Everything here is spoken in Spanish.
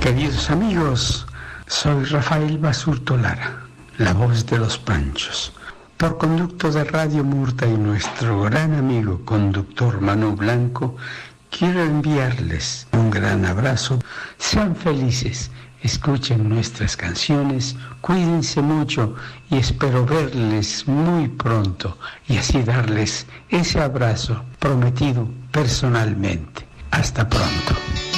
Queridos amigos, soy Rafael Basurto Lara, la voz de los Panchos. Por conducto de Radio Murta y nuestro gran amigo conductor Manu Blanco, quiero enviarles un gran abrazo. Sean felices, escuchen nuestras canciones, cuídense mucho y espero verles muy pronto y así darles ese abrazo prometido personalmente. Hasta pronto.